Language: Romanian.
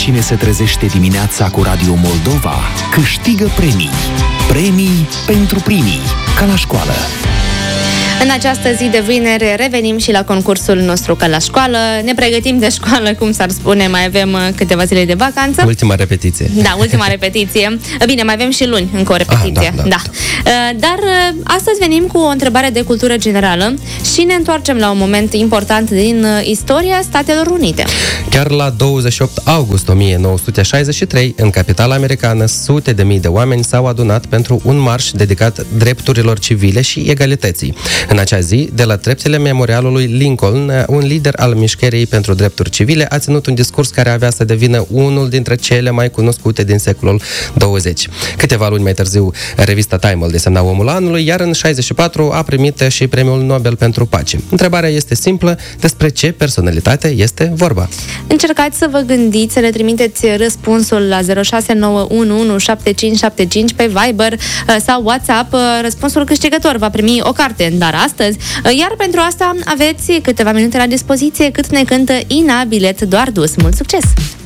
Cine se trezește dimineața cu Radio Moldova câștigă premii. Premii pentru primii, ca la școală. În această zi de vineri revenim și la concursul nostru ca la școală. Ne pregătim de școală, cum s-ar spune, mai avem câteva zile de vacanță. Ultima repetiție. Da, ultima repetiție. Bine, mai avem și luni încă o repetiție. Da. Dar astăzi venim cu o întrebare de cultură generală și ne întoarcem la un moment important din istoria Statelor Unite. Chiar la 28 august 1963, în capitala americană, sute de mii de oameni s-au adunat pentru un marș dedicat drepturilor civile și egalității. În acea zi, de la treptele memorialului Lincoln, un lider al mișcării pentru drepturi civile a ținut un discurs care avea să devină unul dintre cele mai cunoscute din secolul 20. Câteva luni mai târziu, revista Time îl desemna omul anului, iar în 64 a primit și premiul Nobel pentru pace. Întrebarea este simplă: despre ce personalitate este vorba? Încercați să vă gândiți, să ne trimiteți răspunsul la 0691175575 pe Viber sau WhatsApp. Răspunsul câștigător va primi o carte, dar astăzi, iar pentru asta aveți câteva minute la dispoziție, cât ne cântă Ina, bilet doar dus. Mult succes!